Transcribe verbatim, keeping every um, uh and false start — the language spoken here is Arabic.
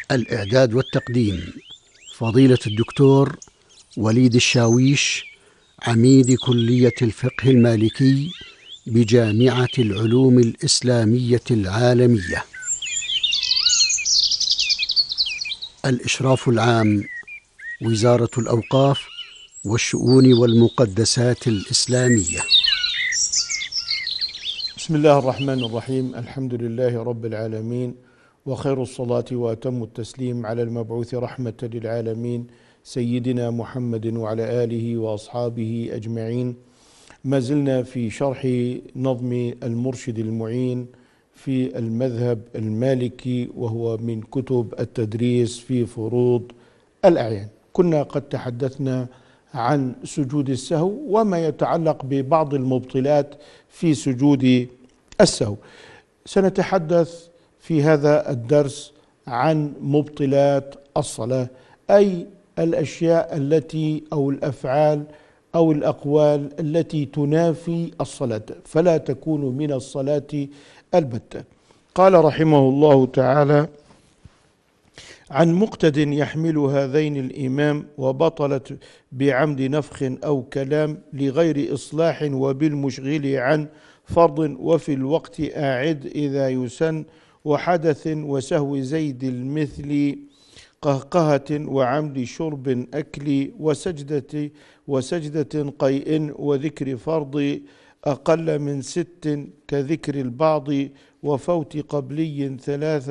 الإعداد والتقديم فضيلة الدكتور وليد الشاويش، عميد كلية الفقه المالكي بجامعة العلوم الإسلامية العالمية. الإشراف العام وزارة الأوقاف والشؤون والمقدسات الإسلامية. بسم الله الرحمن الرحيم. الحمد لله رب العالمين، وخير الصلاة وأتم التسليم على المبعوث رحمة للعالمين سيدنا محمد وعلى آله وأصحابه أجمعين. ما زلنا في شرح نظم المرشد المعين في المذهب المالكي، وهو من كتب التدريس في فروض الأعيان. كنا قد تحدثنا عن سجود السهو وما يتعلق ببعض المبطلات في سجود السهو. سنتحدث في هذا الدرس عن مبطلات الصلاة، أي الأشياء التي أو الأفعال أو الأقوال التي تنافي الصلاة فلا تكون من الصلاة البتة. قال رحمه الله تعالى: عن مقتد يحمل هذين الإمام وبطلت بعمد نفخ أو كلام لغير إصلاح وبالمشغل عن فرض وفي الوقت أعد إذا يسن وحدث وسهو زيد المثل قهقهة وعمد شرب أكل وسجدة وسجدة قيء وذكر فرض أقل من ست كذكر البعض وفوت قبلي ثلاثة